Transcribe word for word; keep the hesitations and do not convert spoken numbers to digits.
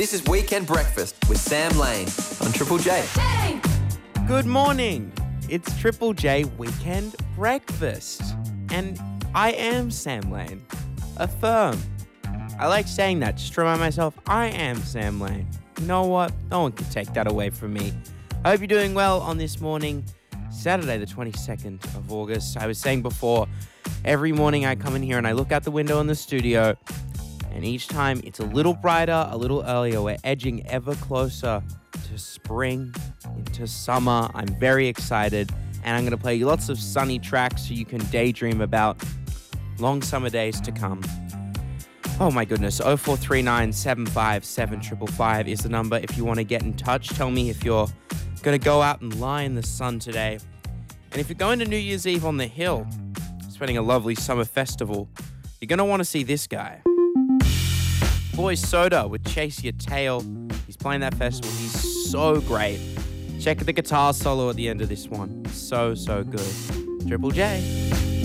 This is Weekend Breakfast with Sam Lane on Triple J. Good morning. It's Triple J Weekend Breakfast. And I am Sam Lane. Affirm. I like saying that just to remind myself I am Sam Lane. You know what? No one can take that away from me. I hope you're doing well on this morning, Saturday the twenty-second of August. I was saying before, every morning I come in here and I look out the window in the studio, and each time it's a little brighter, a little earlier. We're edging ever closer to spring, into summer. I'm very excited, and I'm going to play you lots of sunny tracks so you can daydream about long summer days to come. Oh my goodness, oh four three nine, seven five seven, five five five is the number if you want to get in touch. Tell me if you're going to go out and lie in the sun today. And if you're going to New Year's Eve on the Hill, spending a lovely summer festival, you're going to want to see this guy. Boy Soda with Chase Your Tail. He's playing that festival. He's so great. Check the guitar solo at the end of this one. So, so good. Triple J.